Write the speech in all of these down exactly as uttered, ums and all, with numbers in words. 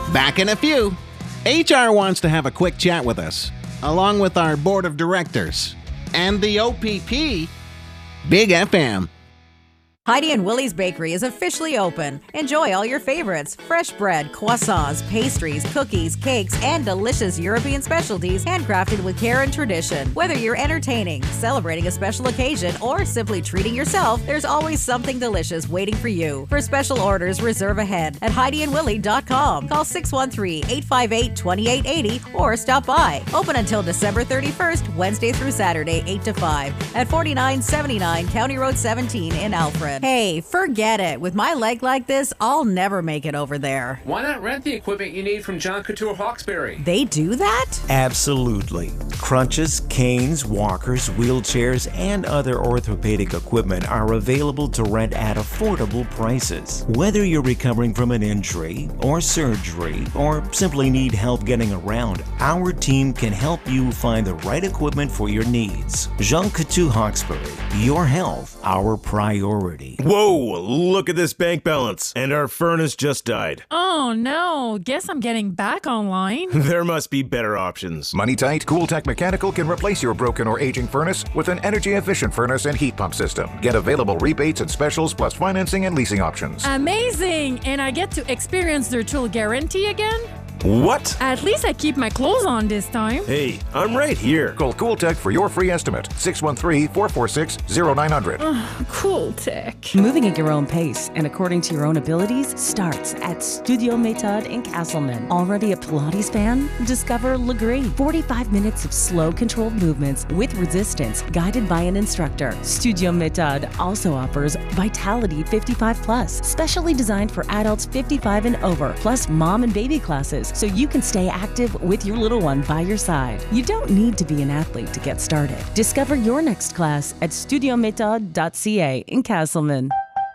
Back in a few. H R wants to have a quick chat with us, along with our board of directors. And the O P P, Big F M. Heidi and Willie's Bakery is officially open. Enjoy all your favorites: fresh bread, croissants, pastries, cookies, cakes, and delicious European specialties handcrafted with care and tradition. Whether you're entertaining, celebrating a special occasion, or simply treating yourself, there's always something delicious waiting for you. For special orders, reserve ahead at heidi and willie dot com. Call six one three, eight five eight, two eight eight zero or stop by. Open until December thirty-first, Wednesday through Saturday, eight to five at forty-nine seventy-nine County Road seventeen in Alfred. Hey, forget it. With my leg like this, I'll never make it over there. Why not rent the equipment you need from John Couture Hawkesbury? They do that? Absolutely. Crutches, canes, walkers, wheelchairs, and other orthopedic equipment are available to rent at affordable prices. Whether you're recovering from an injury or surgery or simply need help getting around, our team can help you find the right equipment for your needs. Jean Coutu Hawkesbury, your health, our priority. Whoa, look at this bank balance. And our furnace just died. Oh no, guess I'm getting back online. There must be better options. Money Tight Cooltech Mechanical can replace your broken or aging furnace with an energy-efficient furnace and heat pump system. Get available rebates and specials plus financing and leasing options. Amazing! And I get to experience their tool guarantee again? What? At least I keep my clothes on this time. Hey, I'm right here. Call Cooltech for your free estimate. six one three, four four six, zero nine zero zero. Oh, cool tech. Moving at your own pace and according to your own abilities starts at Studio Méthode in Castleman. Already a Pilates fan? Discover Legree. forty-five minutes of slow, controlled movements with resistance, guided by an instructor. Studio Méthode also offers Vitality fifty-five plus, specially designed for adults fifty-five and over, plus mom and baby classes, so you can stay active with your little one by your side. You don't need to be an athlete to get started. Discover your next class at studio méthode dot c a in Castleman.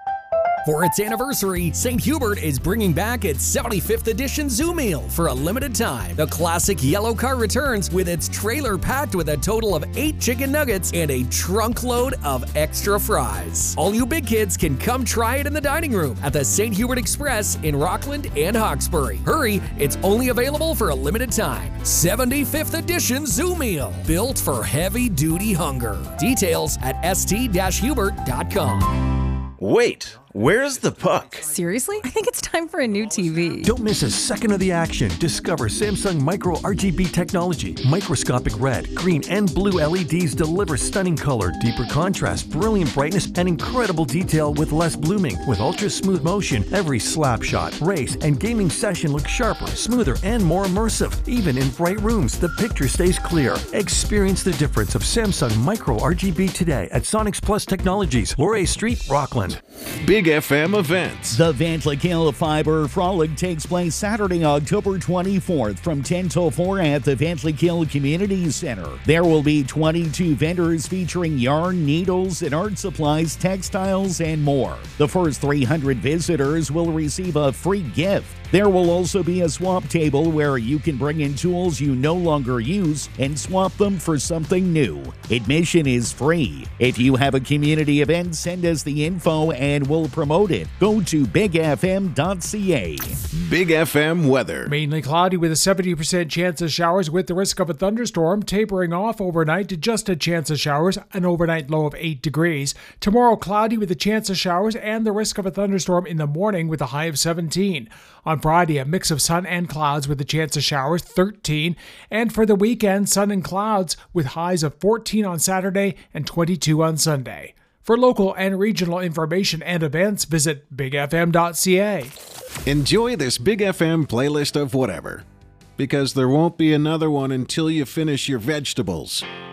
For its anniversary, Saint Hubert is bringing back its seventy-fifth edition Zoo Meal for a limited time. The classic yellow car returns with its trailer packed with a total of eight chicken nuggets and a trunk load of extra fries. All you big kids can come try it in the dining room at the Saint Hubert Express in Rockland and Hawkesbury. Hurry, it's only available for a limited time. seventy-fifth edition Zoo Meal, built for heavy-duty hunger. Details at s t dash hubert dot com. Wait. Where's the puck? Seriously? I think it's time for a new T V. Don't miss a second of the action. Discover Samsung Micro R G B technology. Microscopic red, green, and blue L E Ds deliver stunning color, deeper contrast, brilliant brightness, and incredible detail with less blooming. With ultra smooth motion, every slap shot, race, and gaming session looks sharper, smoother, and more immersive. Even in bright rooms, the picture stays clear. Experience the difference of Samsung Micro R G B today at Sonics Plus Technologies, Laurier Street, Rockland. Big F M events. The Van Clickhill Fiber Frolic takes place Saturday, October twenty-fourth from ten till four at the Van Clickhill Community Center. There will be twenty-two vendors featuring yarn, needles, and art supplies, textiles, and more. The first three hundred visitors will receive a free gift. There will also be a swap table where you can bring in tools you no longer use and swap them for something new. Admission is free. If you have a community event, send us the info and we'll promote it. Go to big f m dot c a. Big F M weather. Mainly cloudy with a seventy percent chance of showers with the risk of a thunderstorm, tapering off overnight to just a chance of showers, an overnight low of eight degrees. Tomorrow cloudy with a chance of showers and the risk of a thunderstorm in the morning with a high of seventeen. On Friday, a mix of sun and clouds with a chance of showers, thirteen. And for the weekend, sun and clouds with highs of fourteen on Saturday and twenty-two on Sunday. For local and regional information and events, visit big f m dot c a. Enjoy this Big F M playlist of whatever, because there won't be another one until you finish your vegetables.